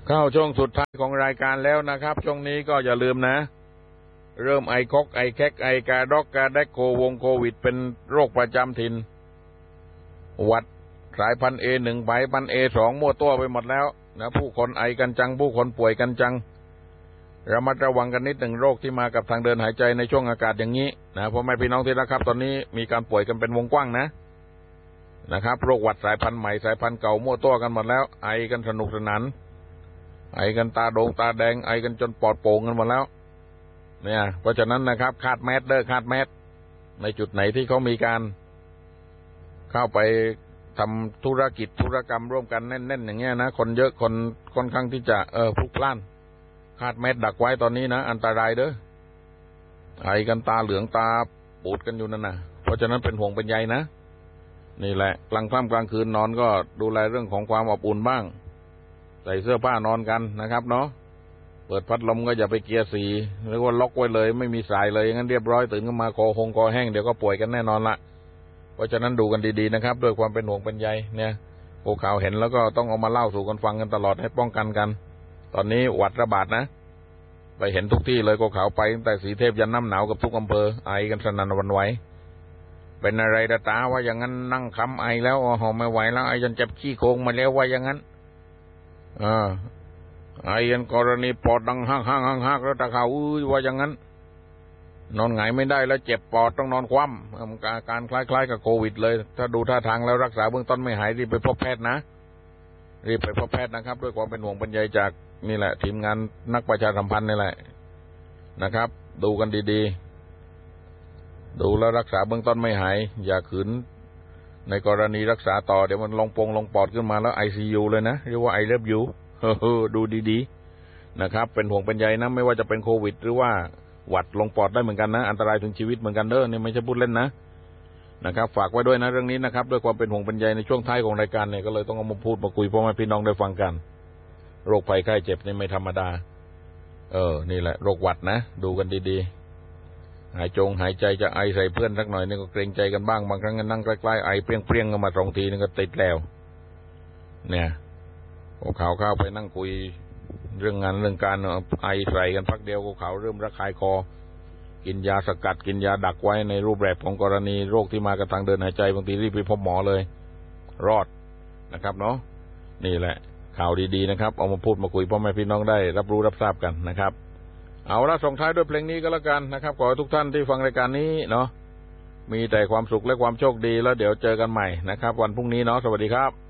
เข้าช่วงสุดท้ายของรายการแล้วนะครับช่วงนี้ก็อย่าลืมนะเริ่มไอคอกไอแคกไอกาดอกกาแดกโควิดเป็นโรคประจำถิ่นหวัดสายพันธุ์ A1 สายพันธุ์ A2 มั่วตัวไปหมดแล้วนะผู้คนไอกันจังผู้คนป่วยกันจังระมัดระวังกันนิดหนึ่งโรคที่มากับทางเดินหายใจในช่วงอากาศอย่างนี้นะพ่อแม่พี่น้องที่รักครับตอนนี้มีการป่วยกันเป็นวงกว้างนะครับโรคหวัดสายพันธุ์ใหม่สายพันธุ์เก่ามั่วตัวกันหมดแล้วไอกันสนุกสนานไอกันตาโด่งตาแดงไอกันจนปอดโป่งกันหมดแล้วเนี่ยเพราะฉะนั้นนะครับคาดแมสในจุดไหนที่เขามีการเข้าไปทำธุรกิจธุรกรรมร่วมกันแน่นๆอย่างเงี้ยนะคนเยอะคนค่อนข้างที่จะพลุกพล่านคาดแมสดักไว้ตอนนี้นะอันตรายเด้อไอกันตาเหลืองตาปูดกันอยู่นั่นนะเพราะฉะนั้นเป็นห่วงเป็นใยนะนี่แหละกลางค่ำกลางคืนนอนก็ดูแลเรื่องของความอบอุ่นบ้างใส่เสื้อผ้านอนกันนะครับเนาะเปิดพัดลมก็อย่าไปเกียร์สีหรือว่าล็อกไว้เลยไม่มีสายเลยงั้นเรียบร้อยตื่นขึ้นมาคอแห้งเดี๋ยวก็ป่วยกันแน่นอนละเพราะฉะนั้นดูกันดีๆนะครับด้วยความเป็นห่วงเป็นใยเนี่ยโอ้ข่าวเห็นแล้วก็ต้องเอามาเล่าสู่กันฟังกันตลอดให้ป้องกันกันตอนนี้หวัดระบาดนะไปเห็นทุกที่เลยก็ข่าวไปตั้งแต่สีเทพยันน้ำหนาวกับทุกอำเภอไอกันสนั่นหวั่นไหวเป็นอะไรตาว่าอย่างนั้นนั่งคำไอแล้วอ๋อไม่ไหวแล้วไอจนเจ็บขี้โคงมาแล้วว่าอย่างนั้นไอ้ยันกรณีปอดดังฮักแล้วตะข่าวว่าอย่างนั้นนอนหงายไม่ได้แล้วเจ็บปอดต้องนอนคว่ำอาการคล้ายๆกับโควิดเลยถ้าดูท่าทางแล้วรักษาเบื้องต้นไม่หายรีบไปพบแพทย์นะรีบไปพบแพทย์นะครับด้วยความเป็นห่วงเป็นใยจากนี่แหละทีมงานนักประชาสัมพันธ์นี่แหละนะครับดูกันดีๆดูแล้วรักษาเบื้องต้นไม่หายอย่าขืนในกรณีรักษาต่อเดี๋ยวมันลงปอดขึ้นมาแล้ว ICU เลยนะเรียกว่า I love you ดูดีๆนะครับเป็นห่วงเป็นใยนะไม่ว่าจะเป็นโควิดหรือว่าหวัดลงปอดได้เหมือนกันนะอันตรายถึงชีวิตเหมือนกันเด้อนี่ไม่ใช่พูดเล่นนะครับฝากไว้ด้วยนะเรื่องนี้นะครับด้วยความเป็นห่วงเป็นใยในช่วงท้ายของรายการเนี่ยก็เลยต้องเอามาพูดมาคุยพ่อแม่พี่น้องได้ฟังกันโรคภัยไข้เจ็บนี่ไม่ธรรมดานี่แหละโรคหวัดนะดูกันดีๆหายใจจะไอใส่เพื่อนสักหน่อยนี่ก็เกรงใจกันบ้างบางครั้งก็นั่งใกล้ๆไอเปรี้ยงๆกันมา2 ทีนึงก็ติดแล้วเนี่ยก็ข่าวเข้าไปนั่งคุยเรื่องงานเรื่องการไอใส่กันพักเดียวก็ข่าวเริ่มระคายคอกินยาสกัดกินยาดักไว้ในรูปแบบของกรณีโรคที่มากับทางเดินหายใจบางทีรีบไปพบหมอเลยรอดนะครับเนาะนี่แหละข่าวดีๆนะครับเอามาพูดมาคุยพ่อแม่พี่น้องได้รับรู้รับทราบกันนะครับเอาละส่งท้ายด้วยเพลงนี้ก็แล้วกันนะครับขอให้ทุกท่านที่ฟังรายการนี้เนาะมีแต่ความสุขและความโชคดีแล้วเดี๋ยวเจอกันใหม่นะครับวันพรุ่งนี้เนาะสวัสดีครับ